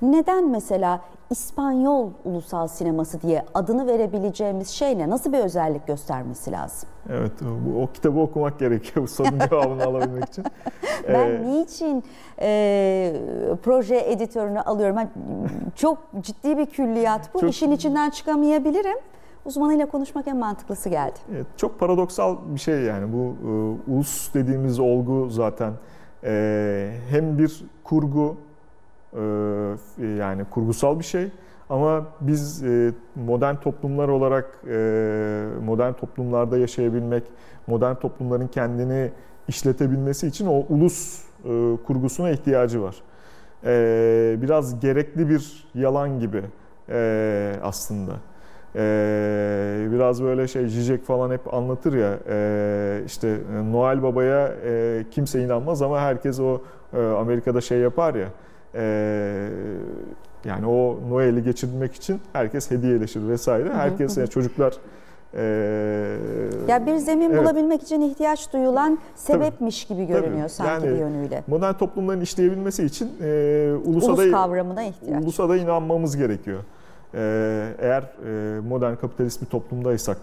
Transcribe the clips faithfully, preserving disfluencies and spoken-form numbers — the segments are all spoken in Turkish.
Neden mesela İspanyol ulusal sineması diye adını verebileceğimiz şey ne? Nasıl bir özellik göstermesi lazım? Evet, bu, o kitabı okumak gerekiyor bu sorunun cevabını alabilmek için. Ben ee, niçin e, proje editörünü alıyorum? Ben, çok ciddi bir külliyat bu. Çok, İşin içinden çıkamayabilirim. Uzmanıyla konuşmak en mantıklısı geldi. Evet, çok paradoksal bir şey yani bu e, ulus dediğimiz olgu zaten e, hem bir kurgu e, yani kurgusal bir şey ama biz e, modern toplumlar olarak e, modern toplumlarda yaşayabilmek, modern toplumların kendini işletebilmesi için o ulus e, kurgusuna ihtiyacı var. E, biraz gerekli bir yalan gibi e, aslında. Ee, biraz böyle şey Zizek falan hep anlatır ya e, işte Noel Baba'ya e, kimse inanmaz ama herkes o e, Amerika'da şey yapar ya e, yani o Noel'i geçirmek için herkes hediyeleşir vesaire. Herkes yani çocuklar e, ya bir zemin evet. bulabilmek için ihtiyaç duyulan sebepmiş gibi görünüyor Tabii. sanki Yani bir yönüyle. Modern toplumların işleyebilmesi için e, ulusa Ulus da, kavramına ihtiyaç. Ulusa da inanmamız gerekiyor. Eğer modern kapitalist bir toplumdaysak,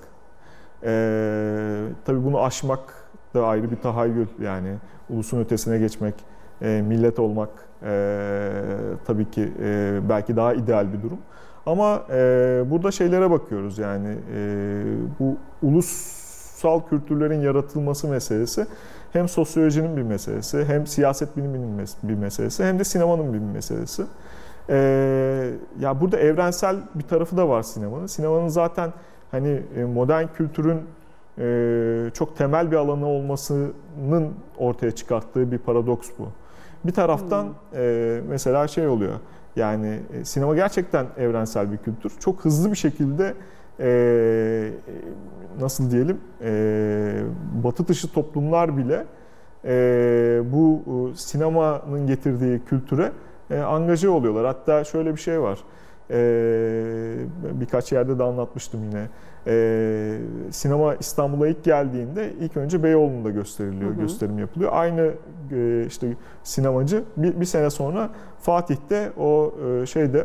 tabii bunu aşmak da ayrı bir tahayyül yani ulusun ötesine geçmek, millet olmak tabii ki belki daha ideal bir durum. Ama burada şeylere bakıyoruz yani bu ulusal kültürlerin yaratılması meselesi hem sosyolojinin bir meselesi, hem siyaset biliminin bir meselesi, hem de sinemanın bir meselesi. Ee, ya burada evrensel bir tarafı da var sinemanın. Sinemanın zaten hani modern kültürün e, çok temel bir alanı olmasının ortaya çıkarttığı bir paradoks bu. Bir taraftan hmm. e, mesela şey oluyor. Yani e, sinema gerçekten evrensel bir kültür. Çok hızlı bir şekilde e, nasıl diyelim e, batı dışı toplumlar bile e, bu e, sinemanın getirdiği kültüre E, angaje oluyorlar. Hatta şöyle bir şey var. E, birkaç yerde de anlatmıştım yine. E, sinema İstanbul'a ilk geldiğinde ilk önce Beyoğlu'nda gösteriliyor, hı hı. gösterim yapılıyor. Aynı e, işte sinemacı bir, bir sene sonra Fatih'te o e, şeyde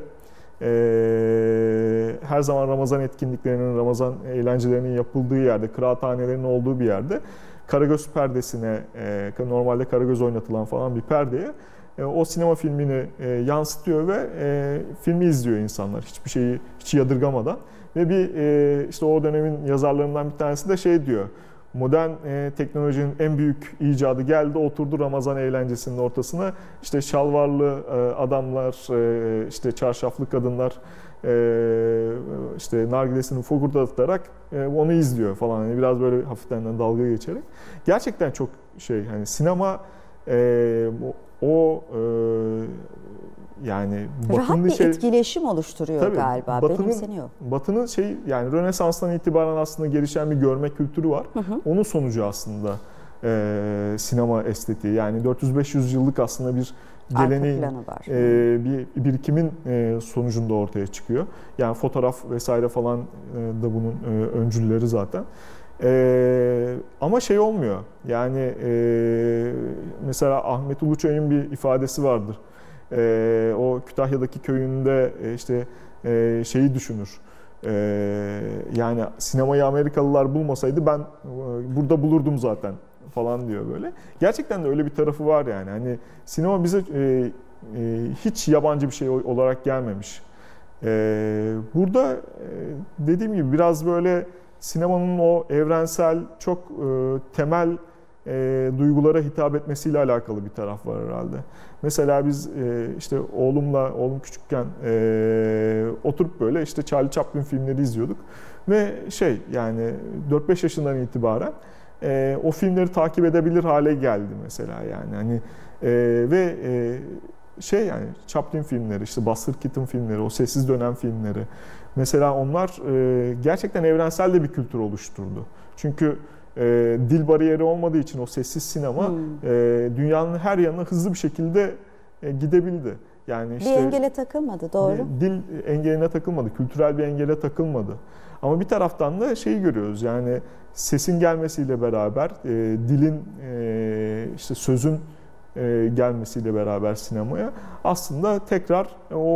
e, her zaman Ramazan etkinliklerinin, Ramazan eğlencelerinin yapıldığı yerde, kıraathanelerin olduğu bir yerde Karagöz perdesine, e, normalde Karagöz oynatılan falan bir perdeye o sinema filmini e, yansıtıyor ve e, filmi izliyor insanlar hiçbir şeyi hiç yadırgamadan ve bir e, işte o dönemin yazarlarından bir tanesi de şey diyor, modern e, teknolojinin en büyük icadı geldi, oturdu Ramazan eğlencesinin ortasına, işte şalvarlı e, adamlar, e, işte çarşaflı kadınlar e, işte nargilesini fokurdatılarak e, onu izliyor falan, yani biraz böyle hafiften dalga geçerek. Gerçekten çok şey, hani sinema e, o e, yani rahat bir şey, etkileşim oluşturuyor tabii, galiba. Batı'nın, benimseniyor. Batı'nın şey yani Rönesans'tan itibaren aslında gelişen bir görme kültürü var. Hı hı. Onun sonucu aslında e, sinema estetiği. Yani dört yüz beş yüz yıllık aslında bir geleneğin, e, bir birikimin e, sonucunda ortaya çıkıyor. Yani fotoğraf vesaire falan e, da bunun e, öncülleri zaten. Ee, ama şey olmuyor. Yani e, mesela Ahmet Uluçay'ın bir ifadesi vardır. E, o Kütahya'daki köyünde e, işte e, şeyi düşünür. E, yani sinemayı Amerikalılar bulmasaydı ben e, burada bulurdum zaten falan diyor böyle. Gerçekten de öyle bir tarafı var yani. Hani sinema bize e, e, hiç yabancı bir şey olarak gelmemiş. E, burada e, dediğim gibi biraz böyle sinemanın o evrensel, çok e, temel e, duygulara hitap etmesiyle alakalı bir taraf var herhalde. Mesela biz e, işte oğlumla, oğlum küçükken e, oturup böyle işte Charlie Chaplin filmleri izliyorduk. Ve şey yani dört beş yaşından itibaren e, o filmleri takip edebilir hale geldi mesela yani. Hani e, ve e, şey yani Chaplin filmleri, işte Buster Keaton filmleri, o sessiz dönem filmleri. Mesela onlar e, gerçekten evrensel de bir kültür oluşturdu. Çünkü e, dil bariyeri olmadığı için o sessiz sinema hmm. e, dünyanın her yanına hızlı bir şekilde e, gidebildi. Yani işte bir engele takılmadı, doğru. Dil engeline takılmadı, kültürel bir engele takılmadı. Ama bir taraftan da şeyi görüyoruz yani sesin gelmesiyle beraber, e, dilin, e, işte sözün e, gelmesiyle beraber sinemaya aslında tekrar o